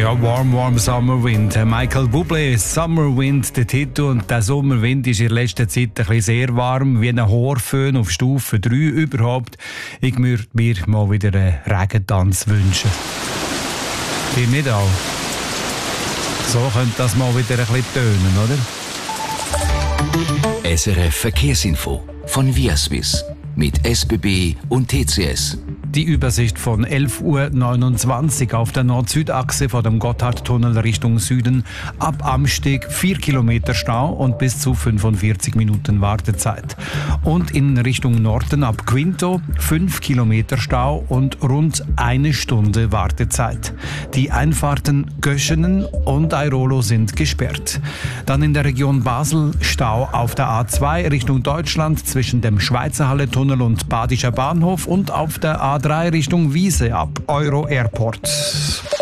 Ja, Warm, Warm Summer Wind. Michael Bublé, Summer Wind, der Titel. Und der Sommerwind ist in letzter Zeit ein bisschen sehr warm, wie ein Horföhn auf Stufe 3 überhaupt. Ich würde mir mal wieder einen Regentanz wünschen. Ihr nicht auch? So könnte das mal wieder ein bisschen tönen, oder? SRF Verkehrsinfo von Viaswiss mit SBB und TCS. Die Übersicht von 11.29 Uhr auf der Nord-Süd-Achse vor dem Gotthardtunnel Richtung Süden. Ab Amsteg 4 Kilometer Stau und bis zu 45 Minuten Wartezeit. Und in Richtung Norden ab Quinto 5 Kilometer Stau und rund 1 Stunde Wartezeit. Die Einfahrten Göschenen und Airolo sind gesperrt. Dann in der Region Basel Stau auf der A2 Richtung Deutschland zwischen dem Schweizerhalle-Tunnel und Badischer Bahnhof und auf der A3 Richtung Wiese ab Euro Airport.